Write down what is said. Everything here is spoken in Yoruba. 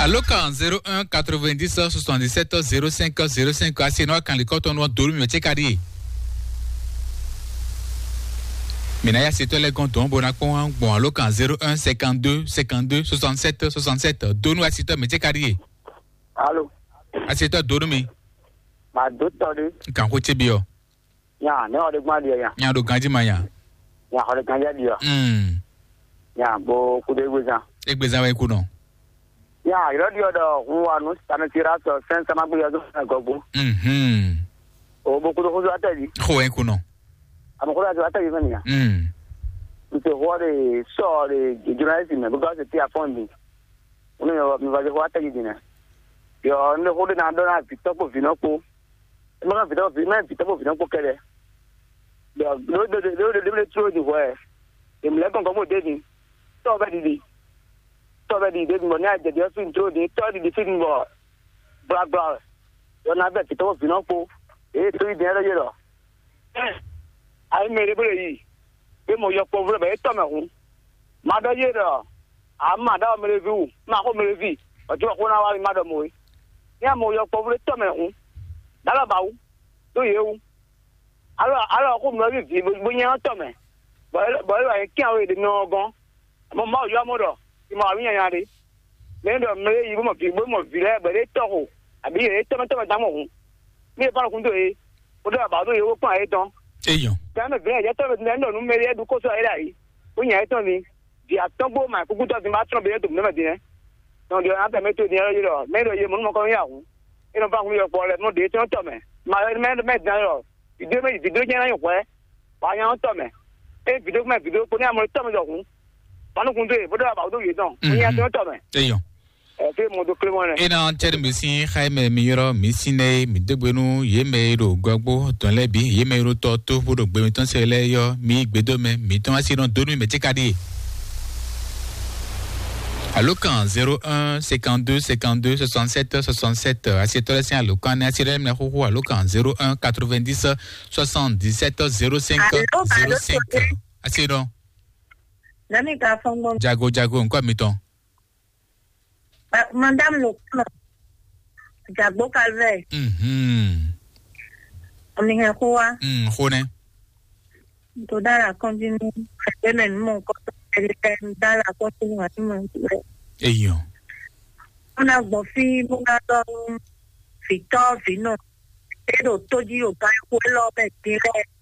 Allô, quand 01 90 77 05 05. Ah, sinon, quand les coton noir dorment, mais t'es carré. Maintenant, il y a ces télécontons, bon, allô, quand 01 52 52 67 67. Donne-nous à cette mais t'es carré. Allô. À cette dormi. Ma docteur. Quand vous êtes bien. Ya, ne ode gba dia ya. Ya do ganji maya. Ya ode ganja dia. Ya, bo ku de gweza. Egbeza wa iku no. Ya, iro dio do wa no stand tira so sense ma gbe yo do gogbo. O bo ku do hozo ataji. Ho iku no. Am ko do ataji fani ya. Nse ho de so de journalism because it ya funding. Uno yo mi va de ho ataji dina. Yo ne ho de na do na fitopo finoko. Mo na fitopo finoko kere. No through the way. The Mlecon come with David. So very David Monia, the Justin through the third defeating ball. Black Brown. You're not better to Pinopo. 3 the other year. I made a very demo your problem. Tomahun. Mother year. I'm Madame Review. My home review. But you are 1 hour in Madame Moy. Yamo your problem. Tomahun. Dalabau. Do you? Alors, comme la vie, vous n'y en tombe. Bah, qui a eu des noms, maman, il y a mon dos, il m'a rien allé. Mais il m'a dit, mon filet, bah, les taureaux, habillés, les tomates dans mon rond. Mais pas le compte, pour le barbou, il y a aucun étant. Et yo. Quand même, il y a tant de noms, nous mêlés du côté là. Vous n'y a étonné. Il y a tant beau, ma coucou, tu m'as trompé, tu me dis. Donc, il y a un peu de méthode, mais il y a mon comme yahoo. Et non pas vous pour le nom des temps, mais mettre dans vidéo ñana yo kwe ba yan to me e vidéo ko ni amori to me jo kun panu kun de bodo ba do ye don ni ya to me e yo e fe mo do clement e na tere mi sin khaime mi yoro mi sine mi degbenu ye me ro gbogbo ton lebi ye me ro to bodo gbe mi ton se le yo mi gbedo me mi ton asi don donu me ti kadi. Allô, quand 01 52 52 67 67. Assiette-toi, c'est allô, quand assiette-toi, allô, quand 01 90 77 05 05. Assiette-toi. Jago, quoi, mettons? Madame Locon. Jago Calvert. On est un roi. Rone. Dans la continuité, mon dans la continuité. Et yo. On a bon fille, on a donc Victor, Vino. Et l'autre dit au gars, où l'homme est direct.